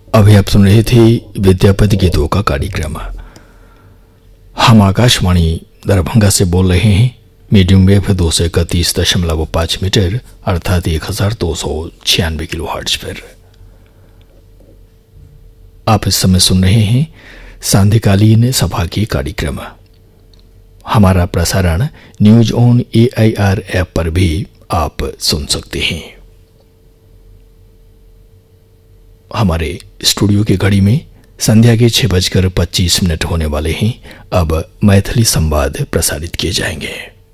अभी आप सुन रहे थे विद्यापति गीतों का कार्यक्रम। हम आकाशवाणी दरभंगा से बोल रहे हैं। मीडियम वेव 231.5 मीटर अर्थात 1296 किलोहर्ट्ज पर। आप इस समय सुन रहे हैं सांध्यकालीन सभा के कार्यक्रम। हमारा प्रसारण न्यूज ऑन AIR ऐप पर भी आप सुन सकते हैं। हमारे स्टूडियो की घड़ी में संध्या के 6:25 होने वाले हैं। अब मैथिली संवाद प्रसारित किए जाएंगे।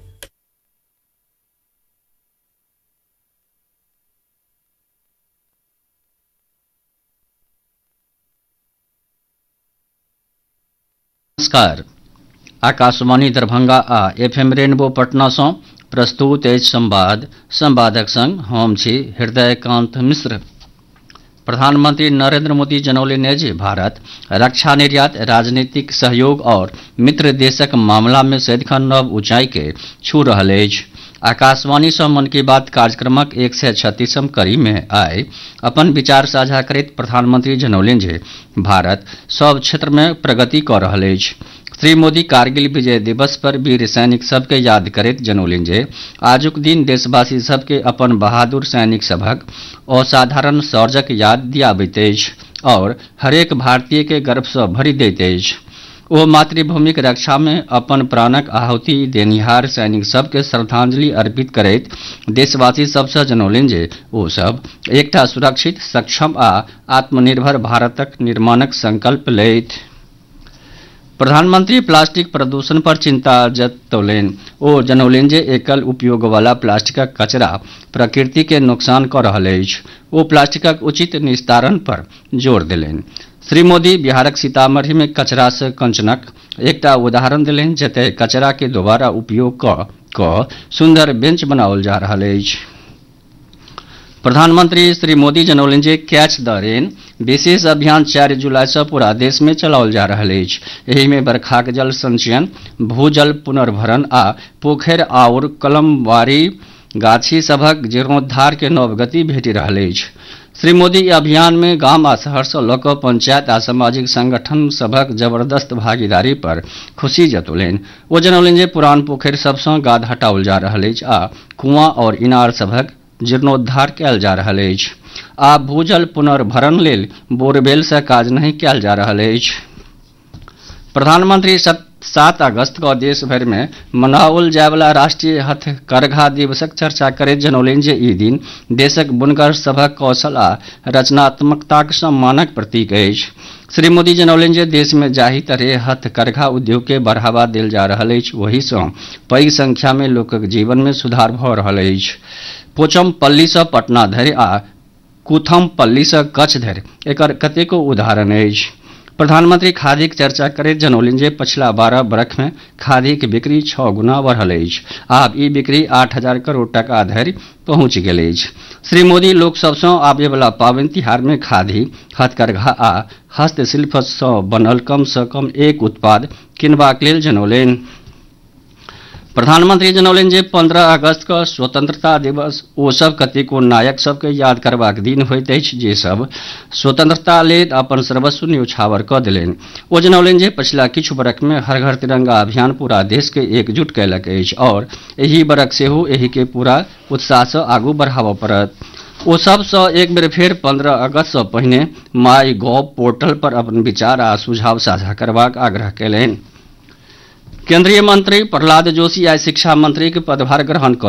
नमस्कार। आकाशवाणी दरभंगा आ FM रेनबो पटना सँ प्रस्तुत अछि संवाद। संवादक संग हम छी हृदयकांत मिश्र। प्रधानमंत्री नरेंद्र मोदी जनौलनि जे भारत रक्षा निर्यात, राजनीतिक सहयोग और मित्र देशक मामला में सदिखन नव ऊंचाई के छू रहल अछि। आकाशवाणी सँ मन की बात कार्यक्रमक 136वीं कड़ी में आइ अपन विचार साझा करैत प्रधानमंत्री जनौलनि जे भारत सब क्षेत्र में प्रगति कऽ रहल अछि। श्री मोदी कारगिल विजय दिवस पर वीर सैनिक सबके याद करैत जनौलनि जे आजुक दिन देशवासी सबके अपन बहादुर सैनिक सभक असाधारण शौर्यक याद दियाबैत अछि और हरेक भारतीय के गर्व सँ भरि दैत अछि। ओ मातृभूमिक रक्षा में अपन प्राणक आहुति देनिहार सैनिक सबके श्रद्धांजलि अर्पित करैत देशवासी सबसँ जनौलनि जे ओ सब एकटा सुरक्षित, सक्षम आ आत्मनिर्भर भारतक निर्माणक संकल्प लैथ। प्रधानमंत्री प्लास्टिक प्रदूषण पर चिंता जतौलनि। ओ जनौलनि जे एकल उपयोग वाला प्लास्टिकक कचरा प्रकृति के नुकसान कऽ रहल अछि। ओ प्लास्टिकक उचित निस्तारण पर जोर देलनि। श्री मोदी बिहारक सीतामढ़ी में कचरा से कंचनक एकटा उदाहरण देलनि, जतय कचरा के दोबारा उपयोग कऽ सुंदर बेंच बनाओल जा रहल अछि। प्रधानमंत्री श्री मोदी जनौलनि जे कैच द रेन विशेष अभियान 4 जुलाई से पूरा देश में चलाओल जा रहल अछि। एहि में बरखाक जल संचयन, भूजल पुनर्भरण आ पोखरि आओर कलमवारी गाछी सभक जीर्णोद्धार के नव गति भेटि रहल अछि। श्री मोदी ई अभियान में गाम आ शहर सँ लऽ कऽ पंचायत आ सामाजिक संगठन सभक जबरदस्त भागीदारी पर खुशी जतौलनि। ओ जनौलनि जे पुरान पोखरि सभ सँ गाद हटाओल जा रहल अछि आ कुआं और इनार सभक जीर्णोद्धार कयल जा रहल अछि। आ भूजल पुनर्भरण लेल बोरवेल से काज नहीं कयल जा रहल अछि। प्रधानमंत्री 7 अगस्त को देश भर में मनाओल जायवला राष्ट्रीय हथकरघा दिवसक चर्चा करैत जनौलनि जे ई दिन देशक बुनकर सभक कौशल आ रचनात्मकताक सम्मानक प्रतीक अछि। श्री मोदी जनौलनि जे देश में जाहि तरह हथकरघा उद्योग के बढ़ावा देल जा रहल अछि, ओहि सँ पैघ संख्या में लोकक जीवन में सुधार भऽ रहल अछि। पोचमपल्ली सँ पटना धरि आ कुथमपल्ली सँ कच्छ धरि एकर कतेको उदाहरण अछि। प्रधानमंत्री खादीक चर्चा करैत जनौलनि जे पछिला 12 बरख में खादीक बिक्री 6 गुना बढ़ल अछि। आब ई बिक्री 8,000 करोड़ टाका धरि पहुंच गेल अछि। श्री मोदी लोक सभ सँ आबय वाला पावनि तिहार में खादी, हथकरघा आ हस्तशिल्प सँ बनल कम सँ कम एक उत्पाद किनबाक लेल जनौलनि। प्रधानमंत्री जनौलनि जे 15 अगस्त के स्वतंत्रता दिवस ओ सब कतेको नायक सबके याद करबाक दिन होइत अछि जे सब स्वतंत्रता लेल अपन सर्वस्व न्योछावर कऽ देलनि। ओ जनौलनि जे पछिला किछु बरख में हर घर तिरंगा अभियान पूरा देश के एकजुट कयलक अछि और एहि बरख सेहो एहि के पूरा उत्साह सँ आगू बढ़ाबय पड़त। ओ सब सँ एक बेर फेर 15 अगस्त सँ पहिने MyGov पोर्टल पर अपन विचार आ सुझाव साझा करबाक आग्रह कयलनि। केंद्रीय मंत्री प्रहलाद जोशी आइ शिक्षा मंत्री के पदभार ग्रहण कऽ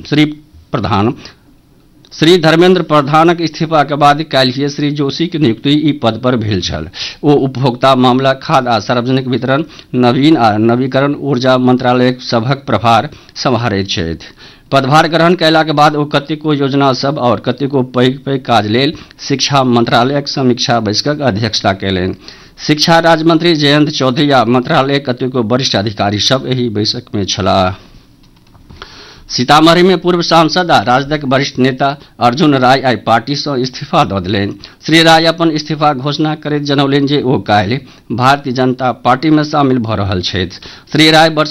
लेलनि। श्री धर्मेंद्र प्रधानक इस्तीफा के बाद काल्हिए श्री जोशी के नियुक्ति ई पद पर भेल छल। ओ उपभोक्ता मामला, खाद्य आ सार्वजनिक वितरण, नवीन आ नवीकरण ऊर्जा मंत्रालय सभक प्रभार सम्हारैत छथि। पदभार ग्रहण कयला के बाद ओ कतेको योजना सब और कतेको पैघ काज लेल शिक्षा मंत्रालयक समीक्षा बैसकक अध्यक्षता कयलनि। शिक्षा राज्य मंत्री जयंत चौधरी आ मंत्रालय कतेको वरिष्ठ अधिकारी सब एहि बैसक में छलाह। सीतामढ़ी में पूर्व सांसद आ राजदक वरिष्ठ नेता अर्जुन राय आइ पार्टी सँ इस्तीफा दऽ देलनि। श्री राय अपन इस्तीफा घोषणा करैत जनौलनि जे ओ काल्हि भारतीय जनता पार्टी में शामिल भऽ रहल छथि। श्री राय वर्ष